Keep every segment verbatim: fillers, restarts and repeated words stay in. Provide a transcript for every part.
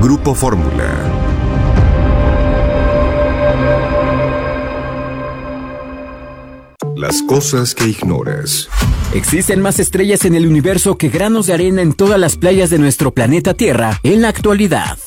Grupo Fórmula. Las cosas que ignoras. Existen más estrellas en el universo que granos de arena en todas las playas de nuestro planeta Tierra en la actualidad.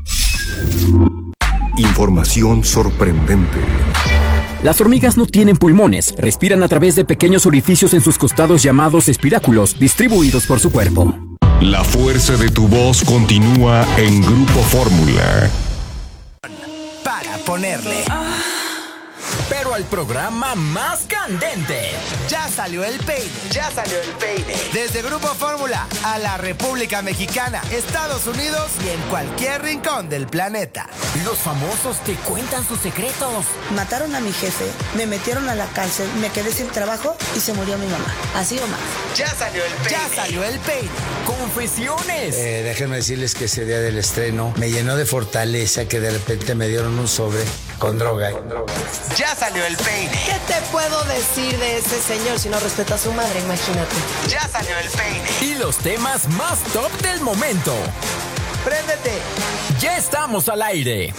Información sorprendente. Las hormigas no tienen pulmones, respiran a través de pequeños orificios en sus costados llamados espiráculos, distribuidos por su cuerpo. La fuerza de tu voz continúa en Grupo Fórmula. Para ponerle. Pero al programa más candente. Ya salió el peine. Ya salió el peine. Desde Grupo Fórmula a la República Mexicana, Estados Unidos y en cualquier rincón del planeta. Los famosos te cuentan sus secretos. Mataron a mi jefe, me metieron a la cárcel, me quedé sin trabajo y se murió mi mamá. Así o más. Ya salió el peine. Ya salió el peine. Confesiones. Eh, déjenme decirles que ese día del estreno me llenó de fortaleza que de repente me dieron un sobre con droga. Con droga. Ya salió el peine. ¿Qué te puedo decir de ese señor si no respeta a su madre? Imagínate. Ya salió el peine. Y los temas más top del momento. ¡Préndete! Ya estamos al aire.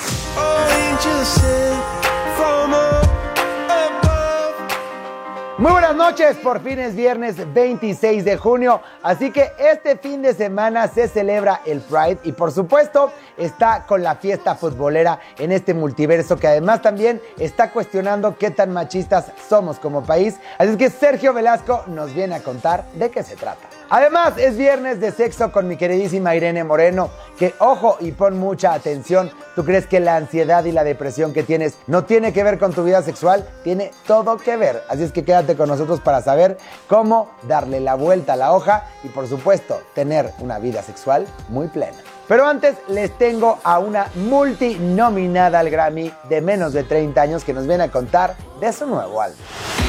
Muy buenas noches, por fin es viernes veintiséis de junio, así que este fin de semana se celebra el Pride y por supuesto está con la fiesta futbolera en este multiverso que además también está cuestionando qué tan machistas somos como país, así es que Sergio Velasco nos viene a contar de qué se trata. Además es viernes de sexo con mi queridísima Irene Moreno, que ojo y pon mucha atención, ¿tú crees que la ansiedad y la depresión que tienes no tiene que ver con tu vida sexual? Tiene todo que ver, así es que quédate con nosotros para saber cómo darle la vuelta a la hoja y por supuesto tener una vida sexual muy plena. Pero antes les tengo a una multinominada al Grammy de menos de treinta años que nos viene a contar de su nuevo álbum.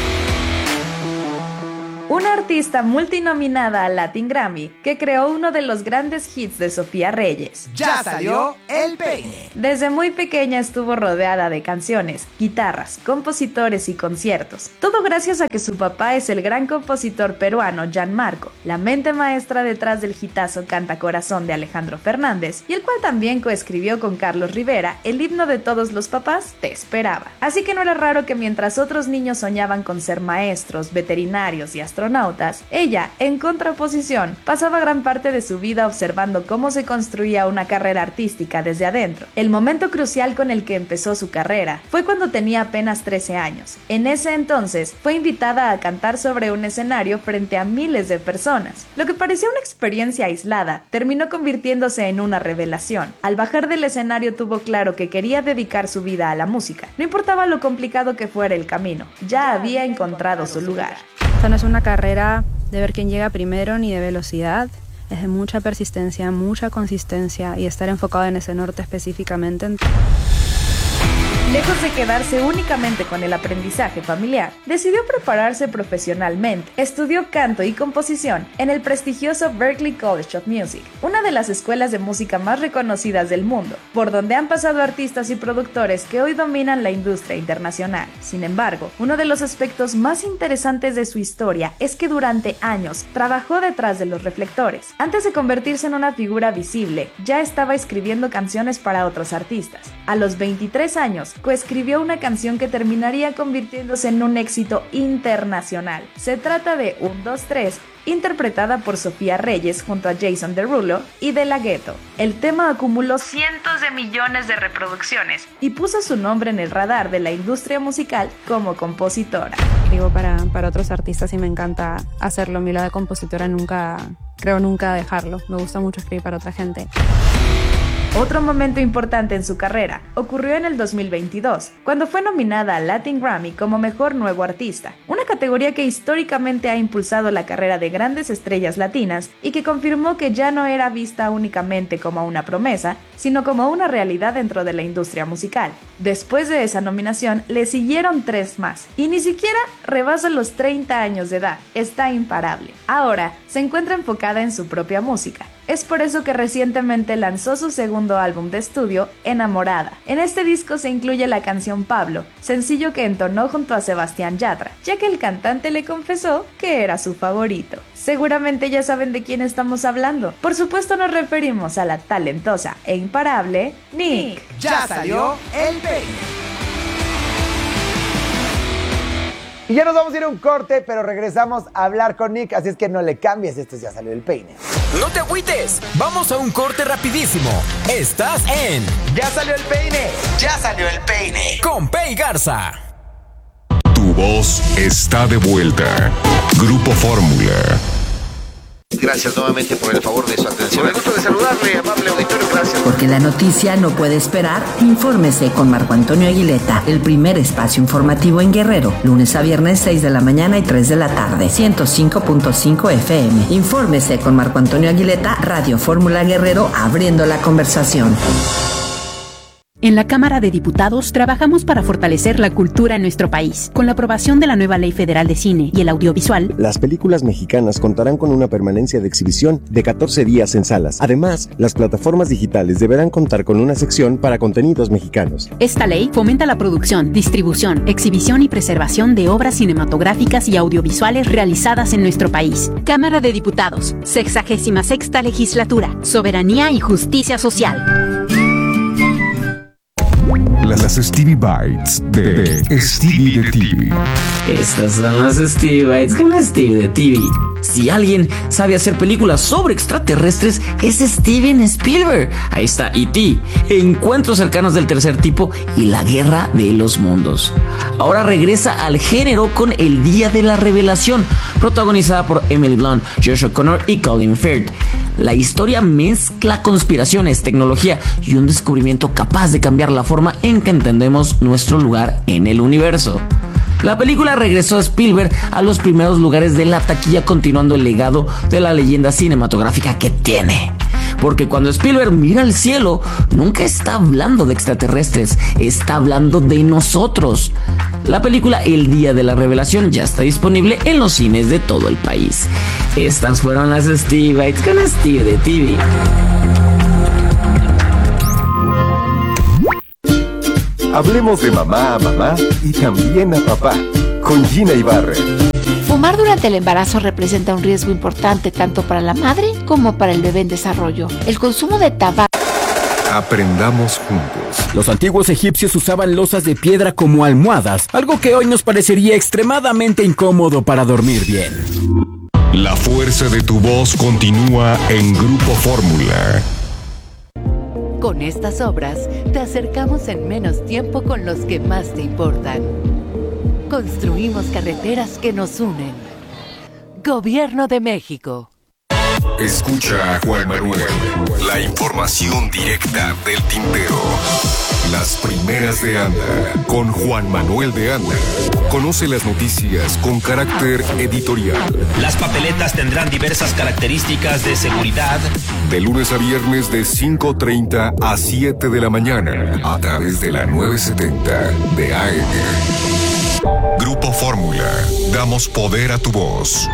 Una artista multinominada al Latin Grammy que creó uno de los grandes hits de Sofía Reyes. Ya salió el peine. Desde muy pequeña estuvo rodeada de canciones, guitarras, compositores y conciertos. Todo gracias a que su papá es el gran compositor peruano Gianmarco, la mente maestra detrás del hitazo Canta Corazón de Alejandro Fernández, y el cual también coescribió con Carlos Rivera el himno de todos los papás, Te Esperaba. Así que no era raro que mientras otros niños soñaban con ser maestros, veterinarios y astronautas, ella, en contraposición, pasaba gran parte de su vida observando cómo se construía una carrera artística desde adentro. El momento crucial con el que empezó su carrera fue cuando tenía apenas trece años. En ese entonces, fue invitada a cantar sobre un escenario frente a miles de personas. Lo que parecía una experiencia aislada, terminó convirtiéndose en una revelación. Al bajar del escenario tuvo claro que quería dedicar su vida a la música. No importaba lo complicado que fuera el camino, ya había encontrado su lugar. Esta no es una carrera de ver quién llega primero ni de velocidad, es de mucha persistencia, mucha consistencia y estar enfocado en ese norte específicamente. Lejos de quedarse únicamente con el aprendizaje familiar, decidió prepararse profesionalmente. Estudió canto y composición en el prestigioso Berklee College of Music, una de las escuelas de música más reconocidas del mundo, por donde han pasado artistas y productores que hoy dominan la industria internacional. Sin embargo, uno de los aspectos más interesantes de su historia es que durante años trabajó detrás de los reflectores. Antes de convertirse en una figura visible, ya estaba escribiendo canciones para otros artistas. A los veintitrés años, coescribió una canción que terminaría convirtiéndose en un éxito internacional. Se trata de un dos tres, interpretada por Sofía Reyes junto a Jason Derulo y De La Ghetto. El tema acumuló cientos de millones de reproducciones y puso su nombre en el radar de la industria musical como compositora. Escribo para, para otros artistas y me encanta hacerlo. Mi lado de compositora nunca, creo nunca dejarlo. Me gusta mucho escribir para otra gente. Otro momento importante en su carrera ocurrió en el dos mil veintidós, cuando fue nominada al Latin Grammy como Mejor Nuevo Artista, una categoría que históricamente ha impulsado la carrera de grandes estrellas latinas y que confirmó que ya no era vista únicamente como una promesa, sino como una realidad dentro de la industria musical. Después de esa nominación, le siguieron tres más, y ni siquiera rebasa los treinta años de edad. Está imparable. Ahora, se encuentra enfocada en su propia música. Es por eso que recientemente lanzó su segundo álbum de estudio, Enamorada. En este disco se incluye la canción Pablo, sencillo que entonó junto a Sebastián Yatra, ya que el cantante le confesó que era su favorito. Seguramente ya saben de quién estamos hablando. Por supuesto nos referimos a la talentosa e imparable Nick. Ya salió el peine. Y ya nos vamos a ir a un corte, pero regresamos a hablar con Nick, así es que no le cambies, esto ya salió el peine. No te agüites, vamos a un corte rapidísimo. Estás en Ya salió el peine, ya salió el peine. Con Pei Garza. Tu voz está de vuelta. Grupo Fórmula. Gracias nuevamente por el favor de su atención. Me gusto de saludarle, amable auditorio, gracias. Porque la noticia no puede esperar, infórmese con Marco Antonio Aguileta, el primer espacio informativo en Guerrero, lunes a viernes seis de la mañana y tres de la tarde, ciento cinco punto cinco F M. Infórmese con Marco Antonio Aguileta, Radio Fórmula Guerrero, abriendo la conversación. En la Cámara de Diputados trabajamos para fortalecer la cultura en nuestro país. Con la aprobación de la nueva Ley Federal de Cine y el Audiovisual, las películas mexicanas contarán con una permanencia de exhibición de catorce días en salas. Además, las plataformas digitales deberán contar con una sección para contenidos mexicanos. Esta ley fomenta la producción, distribución, exhibición y preservación de obras cinematográficas y audiovisuales realizadas en nuestro país. Cámara de Diputados, sexagésima sexta Legislatura, Soberanía y Justicia Social. Las Stevie Bites de, de Stevie de T V. Estas son las Stevie Bites con Stevie de T V. Si alguien sabe hacer películas sobre extraterrestres, es Steven Spielberg. Ahí está E T, Encuentros cercanos del tercer tipo y La guerra de los mundos. Ahora regresa al género con El día de la revelación, protagonizada por Emily Blunt, Josh O'Connor y Colin Firth. La historia mezcla conspiraciones, tecnología y un descubrimiento capaz de cambiar la forma en que entendemos nuestro lugar en el universo. La película regresó a Spielberg a los primeros lugares de la taquilla, continuando el legado de la leyenda cinematográfica que tiene. Porque cuando Spielberg mira al cielo, nunca está hablando de extraterrestres, está hablando de nosotros. La película El día de la revelación ya está disponible en los cines de todo el país. Estas fueron las Stevie Bites con Stevie de T V. Hablemos de mamá a mamá y también a papá, con Gina Ibarra. Fumar durante el embarazo representa un riesgo importante tanto para la madre como para el bebé en desarrollo. El consumo de tabaco... Aprendamos juntos. Los antiguos egipcios usaban losas de piedra como almohadas, algo que hoy nos parecería extremadamente incómodo para dormir bien. La fuerza de tu voz continúa en Grupo Fórmula. Con estas obras, te acercamos en menos tiempo con los que más te importan. Construimos carreteras que nos unen. Gobierno de México. Escucha a Juan Manuel. La información directa del tintero. Las primeras de Anda. Con Juan Manuel de Anda. Conoce las noticias con carácter editorial. Las papeletas tendrán diversas características de seguridad. De lunes a viernes de cinco treinta a siete de la mañana. A través de la novecientos setenta de A M. Grupo Fórmula. Damos poder a tu voz.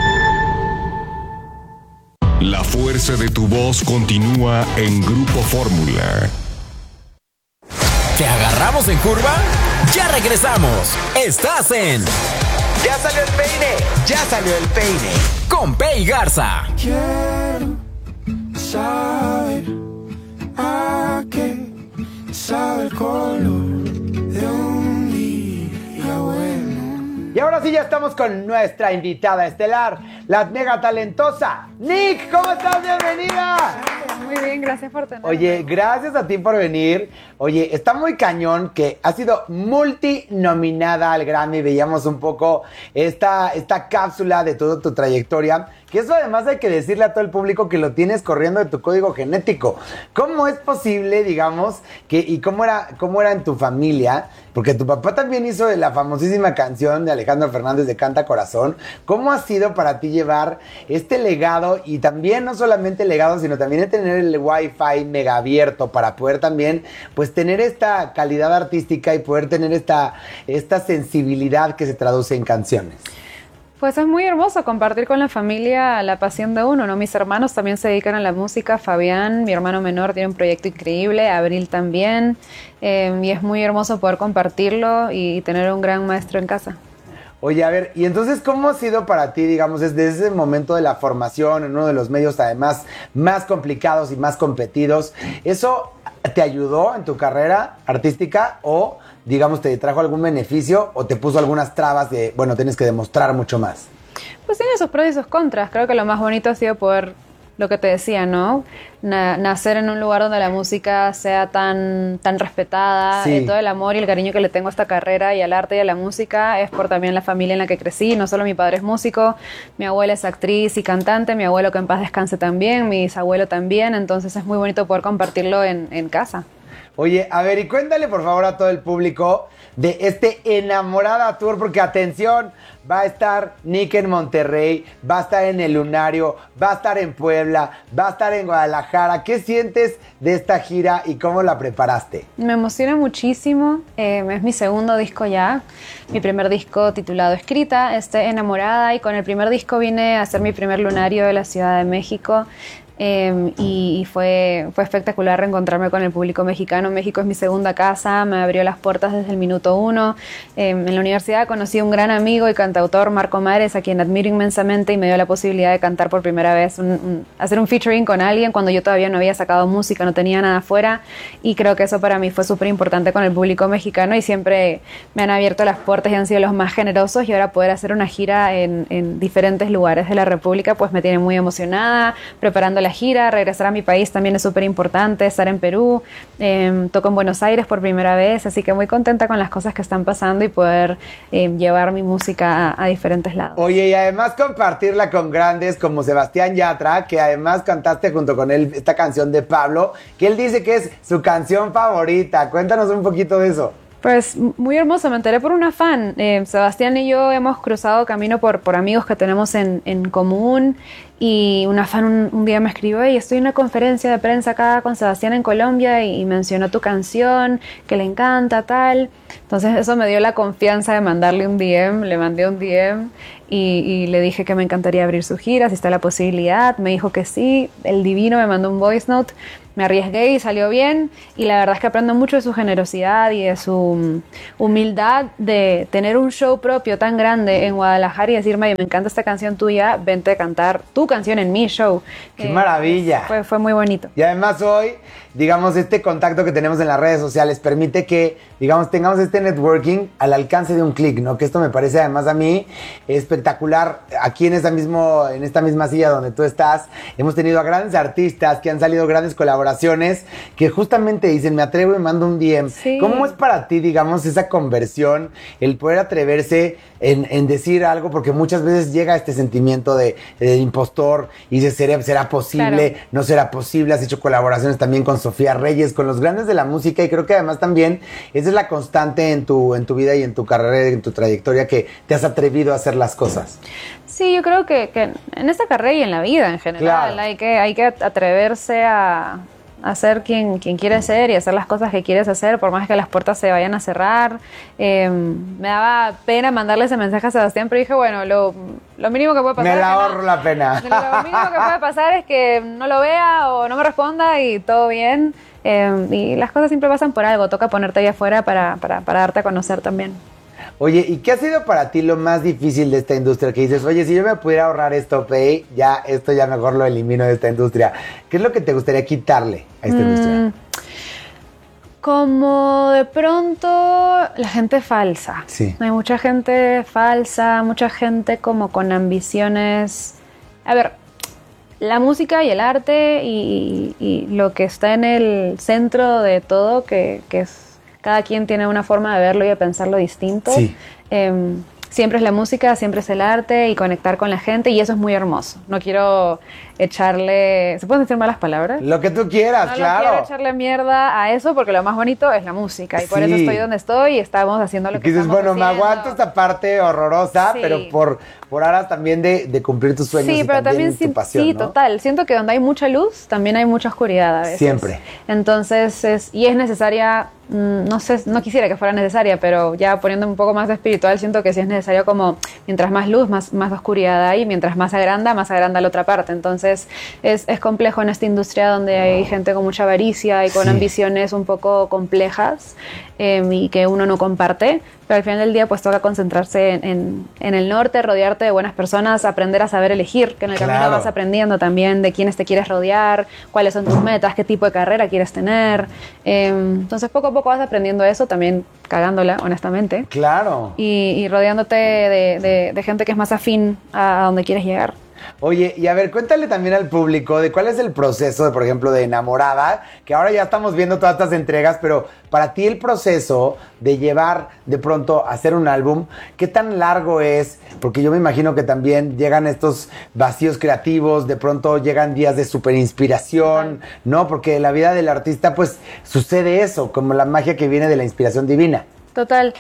La fuerza de tu voz continúa en Grupo Fórmula. ¿Te agarramos en curva? ¡Ya regresamos! Estás en Ya salió el peine, ya salió el peine. Con Pei Garza. Quiero saber a qué sabe el color de un día bueno. Y ahora sí ya estamos con nuestra invitada estelar, la mega talentosa Nick. ¿Cómo estás? Bienvenida. Muy bien, gracias por tenerme. Oye, gracias a ti por venir. Oye, está muy cañón que has sido multinominada al Grammy. Veíamos un poco esta, esta cápsula de toda tu trayectoria, que eso además hay que decirle a todo el público que lo tienes corriendo de tu código genético. ¿Cómo es posible, digamos, que y cómo era, cómo era en tu familia? Porque tu papá también hizo de la famosísima canción de Alejandro Fernández de Canta Corazón. ¿Cómo ha sido para ti llevar este legado y también no solamente el legado, sino también tener el Wi-Fi mega abierto para poder también, pues, tener esta calidad artística y poder tener esta, esta sensibilidad que se traduce en canciones? Pues es muy hermoso compartir con la familia la pasión de uno, ¿no? Mis hermanos también se dedican a la música. Fabián, mi hermano menor, tiene un proyecto increíble. Abril también. Eh, y es muy hermoso poder compartirlo y tener un gran maestro en casa. Oye, a ver, y entonces, ¿cómo ha sido para ti, digamos, desde ese momento de la formación, en uno de los medios además más complicados y más competidos? ¿Eso te ayudó en tu carrera artística o, digamos, te trajo algún beneficio o te puso algunas trabas de, bueno, tienes que demostrar mucho más? Pues tiene sus pros y sus contras. Creo que lo más bonito ha sido poder, lo que te decía, ¿no? Na- nacer en un lugar donde la música sea tan, tan respetada. Sí. Eh, todo el amor y el cariño que le tengo a esta carrera y al arte y a la música es por también la familia en la que crecí. No solo mi padre es músico, mi abuela es actriz y cantante, mi abuelo que en paz descanse también, mi bisabuelo también. Entonces es muy bonito poder compartirlo en, en casa. Oye, a ver, y cuéntale por favor a todo el público de este Enamorada Tour, porque atención, va a estar Nick en Monterrey, va a estar en el Lunario, va a estar en Puebla, va a estar en Guadalajara. ¿Qué sientes de esta gira y cómo la preparaste? Me emociona muchísimo, eh, es mi segundo disco ya, mi primer disco titulado Escrita, estoy enamorada y con el primer disco vine a hacer mi primer lunario de la Ciudad de México. Eh, y, y fue, fue espectacular reencontrarme con el público mexicano. México es mi segunda casa, me abrió las puertas desde el minuto uno. Eh, en la universidad conocí a un gran amigo y cantautor, Marco Mares, a quien admiro inmensamente y me dio la posibilidad de cantar por primera vez, un, un, hacer un featuring con alguien cuando yo todavía no había sacado música, no tenía nada afuera, y creo que eso para mí fue súper importante con el público mexicano y siempre me han abierto las puertas y han sido los más generosos, y ahora poder hacer una gira en, en diferentes lugares de la República pues me tiene muy emocionada, preparando la gira. Regresar a mi país también es súper importante, estar en Perú, eh, toco en Buenos Aires por primera vez, así que muy contenta con las cosas que están pasando y poder eh, llevar mi música a, a diferentes lados. Oye, y además compartirla con grandes como Sebastián Yatra, que además cantaste junto con él esta canción de Pablo, que él dice que es su canción favorita. Cuéntanos un poquito de eso. Pues muy hermoso, me enteré por una fan. Eh, Sebastián y yo hemos cruzado camino por, por amigos que tenemos en, en común, y una fan un, un día me escribió: hey, estoy en una conferencia de prensa acá con Sebastián en Colombia y, y mencionó tu canción, que le encanta, tal. Entonces eso me dio la confianza de mandarle un D M, le mandé un D M y, y le dije que me encantaría abrir su gira, si está la posibilidad. Me dijo que sí, el divino me mandó un voice note. Me arriesgué y salió bien, y la verdad es que aprendo mucho de su generosidad y de su humildad de tener un show propio tan grande en Guadalajara y decirme: me encanta esta canción tuya, vente a cantar tu canción en mi show. ¡Qué eh, maravilla! Fue, fue muy bonito. Y además hoy, digamos, este contacto que tenemos en las redes sociales permite que, digamos, tengamos este networking al alcance de un clic, ¿no? Que esto me parece además a mí espectacular. Aquí en esta, mismo, en esta misma silla donde tú estás, hemos tenido a grandes artistas que han salido grandes colaboraciones que justamente dicen: me atrevo y mando un D M. Sí. ¿Cómo es para ti, digamos, esa conversión, el poder atreverse en, en decir algo? Porque muchas veces llega este sentimiento de, de impostor y de ¿será, será posible? Claro. ¿No será posible? Has hecho colaboraciones también con Sofía Reyes, con los grandes de la música, y creo que además también esa es la constante en tu, en tu vida y en tu carrera y en tu trayectoria, que te has atrevido a hacer las cosas. Sí, yo creo que, que en esta carrera y en la vida en general, Claro. hay que, hay que atreverse a, a ser quien, quien quiere ser y hacer las cosas que quieres hacer, por más que las puertas se vayan a cerrar. Eh, me daba pena mandarle ese mensaje a Sebastián, pero dije, bueno, lo, lo mínimo que puede pasar... Me la es que no- ahorro la pena. Lo mínimo que puede pasar es que no lo vea o no me responda y todo bien. Eh, y las cosas siempre pasan por algo, toca ponerte ahí afuera para, para, para darte a conocer también. Oye, ¿y qué ha sido para ti lo más difícil de esta industria? Que dices: oye, si yo me pudiera ahorrar esto, Pei, ya esto ya mejor lo elimino de esta industria. ¿Qué es lo que te gustaría quitarle a esta Mm, industria? Como de pronto la gente falsa. Sí. Hay mucha gente falsa, mucha gente como con ambiciones. A ver, la música y el arte y, y- y lo que está en el centro de todo, que, que es cada quien tiene una forma de verlo y de pensarlo distinto. Sí. Em, siempre es la música, siempre es el arte y conectar con la gente, y eso es muy hermoso. No quiero echarle... ¿Se pueden decir malas palabras? Lo que tú quieras, No claro. le quiero echarle mierda a eso, porque lo más bonito es la música, y por Sí. eso estoy donde estoy y estamos haciendo lo Y que que dices: estamos bueno, me haciendo. aguanto esta parte horrorosa, Sí. pero por, por aras también de, de cumplir tus sueños sí, y pero también, también tu pasión, sí, ¿no? total. Siento que donde hay mucha luz, también hay mucha oscuridad a veces. Siempre. Entonces, es, y es necesaria, mmm, no sé, no quisiera que fuera necesaria, pero ya poniendo un poco más de espiritual, siento que sí es necesario como, mientras más luz, más, más oscuridad hay, mientras más agranda, más agranda la otra parte. Entonces, es, es complejo en esta industria donde hay gente con mucha avaricia y con Sí. ambiciones un poco complejas eh, y que uno no comparte, pero al final del día pues toca concentrarse en, en, en el norte, rodearte de buenas personas, aprender a saber elegir, que en el Claro. camino vas aprendiendo también de quiénes te quieres rodear, cuáles son tus metas, qué tipo de carrera quieres tener. Eh, entonces poco a poco vas aprendiendo eso, también cagándola, honestamente. Claro. Y, y rodeándote de, de, de gente que es más afín a, a donde quieres llegar. Oye, y a ver, cuéntale también al público de cuál es el proceso, de, por ejemplo, de Enamorada, que ahora ya estamos viendo todas estas entregas, pero para ti el proceso de llevar de pronto a hacer un álbum, ¿qué tan largo es? Porque yo me imagino que también llegan estos vacíos creativos, de pronto llegan días de súper inspiración, ¿no? Porque en la vida del artista, pues, sucede eso, como la magia que viene de la inspiración divina. Total.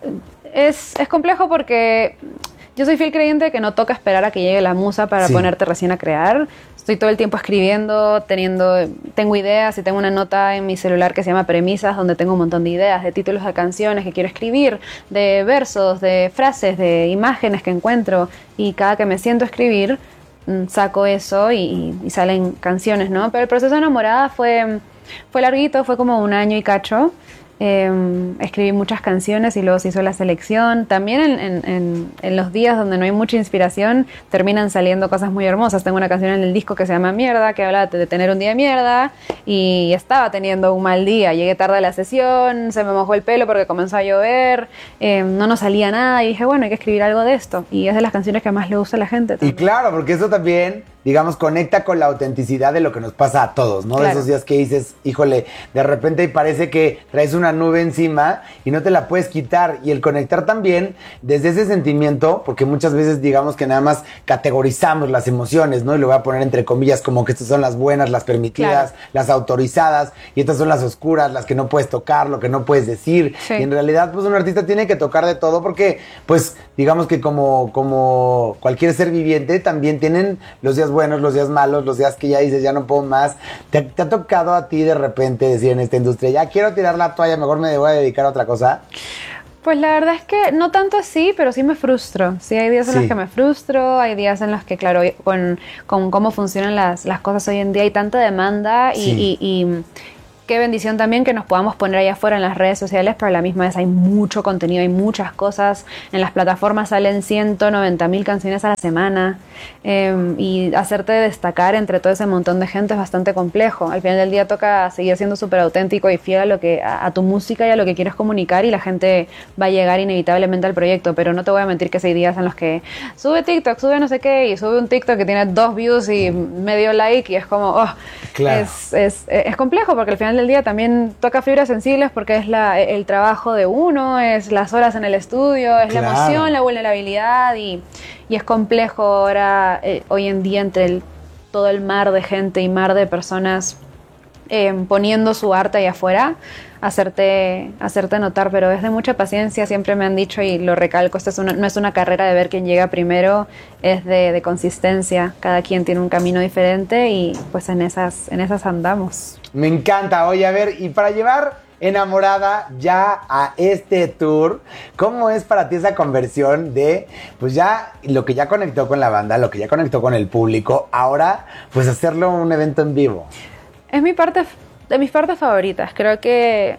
Es, es complejo porque yo soy fiel creyente de que no toca esperar a que llegue la musa para Sí. ponerte recién a crear. Estoy todo el tiempo escribiendo, teniendo, tengo ideas y tengo una nota en mi celular que se llama Premisas, donde tengo un montón de ideas, de títulos de canciones que quiero escribir, de versos, de frases, de imágenes que encuentro. Y cada que me siento a escribir, mm, saco eso y, y salen canciones, ¿no? Pero el proceso de Enamorada fue, fue larguito, fue como un año y cacho. Eh, escribí muchas canciones y luego se hizo la selección. También en, en, en, en los días donde no hay mucha inspiración terminan saliendo cosas muy hermosas. Tengo una canción en el disco que se llama Mierda, que habla de tener un día de mierda, y estaba teniendo un mal día. Llegué tarde a la sesión, se me mojó el pelo porque comenzó a llover, eh, no nos salía nada y dije, bueno, hay que escribir algo de esto. Y es de las canciones que más le gusta a la gente también. Y claro, porque eso también, digamos, conecta con la autenticidad de lo que nos pasa a todos, ¿no? Claro. De esos días que dices, híjole, de repente parece que traes una nube encima y no te la puedes quitar. Y el conectar también desde ese sentimiento, porque muchas veces digamos que nada más categorizamos las emociones, ¿no? Y lo voy a poner entre comillas como que estas son las buenas, las permitidas, Claro. las autorizadas, y estas son las oscuras, las que no puedes tocar, lo que no puedes decir. Sí. Y en realidad, pues un artista tiene que tocar de todo porque, pues, digamos que como, como cualquier ser viviente, también tienen los días buenos, los días malos, los días que ya dices, ya no puedo más. ¿Te, te ha tocado a ti de repente decir en esta industria, ya quiero tirar la toalla, mejor me voy a dedicar a otra cosa? Pues la verdad es que no tanto así, pero sí me frustro. Sí, hay días en Sí. los que me frustro, hay días en los que, claro, con, con cómo funcionan las, las cosas hoy en día hay tanta demanda y, Sí. y, y qué bendición también que nos podamos poner allá afuera en las redes sociales, pero a la misma vez hay mucho contenido, hay muchas cosas. En las plataformas salen ciento noventa mil canciones a la semana eh, y hacerte destacar entre todo ese montón de gente es bastante complejo. Al final del día toca seguir siendo súper auténtico y fiel a, lo que, a, a tu música y a lo que quieres comunicar, y la gente va a llegar inevitablemente al proyecto, pero no te voy a mentir que hay días en los que sube TikTok, sube no sé qué, y sube un TikTok que tiene dos views y medio like y es como, oh, Claro. es, es, es complejo porque al final del día también toca fibras sensibles porque es la, el trabajo de uno, es las horas en el estudio, es la Claro. emoción, la vulnerabilidad y, y es complejo ahora, eh, hoy en día entre el, todo el mar de gente y mar de personas eh, poniendo su arte ahí afuera, hacerte, hacerte notar, pero es de mucha paciencia, siempre me han dicho y lo recalco, esto es una, no es una carrera de ver quién llega primero, es de, de consistencia, cada quien tiene un camino diferente y pues en esas, en esas andamos. Me encanta. Oye, a ver, y para llevar Enamorada ya a este tour, ¿cómo es para ti esa conversión de, pues ya, lo que ya conectó con la banda, lo que ya conectó con el público, ahora, pues hacerlo un evento en vivo? Es mi parte, de mis partes favoritas. Creo que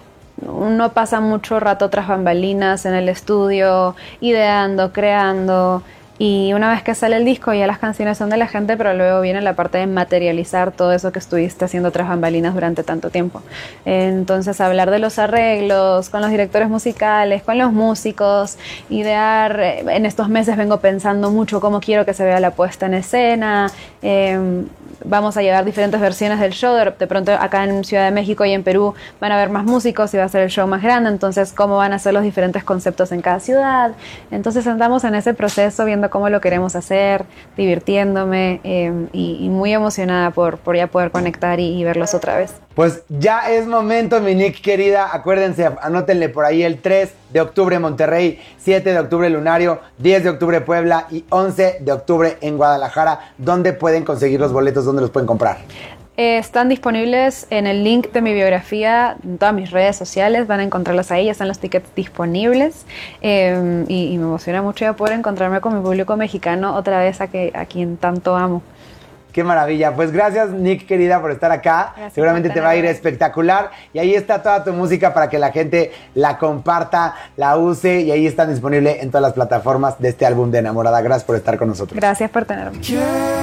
uno pasa mucho rato tras bambalinas en el estudio, ideando, creando. Y una vez que sale el disco, ya las canciones son de la gente, pero luego viene la parte de materializar todo eso que estuviste haciendo tras bambalinas durante tanto tiempo. Entonces, hablar de los arreglos, con los directores musicales, con los músicos, idear. En estos meses vengo pensando mucho cómo quiero que se vea la puesta en escena. Eh, vamos a llevar diferentes versiones del show. De, de pronto, acá en Ciudad de México y en Perú van a haber más músicos y va a ser el show más grande. Entonces, cómo van a ser los diferentes conceptos en cada ciudad. Entonces, andamos en ese proceso viendo cómo lo queremos hacer, divirtiéndome eh, y, y muy emocionada por, por ya poder conectar y, y verlos otra vez. Pues ya es momento, mi Nick querida. Acuérdense, anótenle por ahí el tres de octubre Monterrey, siete de octubre Lunario, diez de octubre Puebla y once de octubre en Guadalajara. ¿Dónde pueden conseguir los boletos? ¿Dónde los pueden comprar? Eh, están disponibles en el link de mi biografía, en todas mis redes sociales, van a encontrarlos ahí, ya están los tickets disponibles. Eh, y, y me emociona mucho ya poder encontrarme con mi público mexicano otra vez, a, que, a quien tanto amo. Qué maravilla. Pues gracias, Nick, querida, por estar acá. Gracias. Seguramente te va a ir espectacular. Y ahí está toda tu música para que la gente la comparta, la use. Y ahí están disponibles en todas las plataformas de este álbum de Enamorada. Gracias por estar con nosotros. Gracias por tenerme. Yeah.